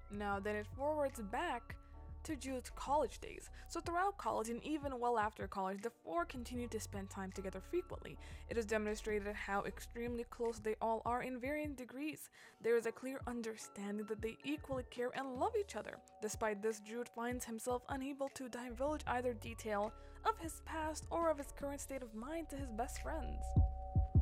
Now, then it forwards back to Jude's college days. So, throughout college and even well after college, the four continue to spend time together frequently. It is demonstrated how extremely close they all are in varying degrees. There is a clear understanding that they equally care and love each other. Despite this, Jude finds himself unable to divulge either detail of his past or of his current state of mind to his best friends.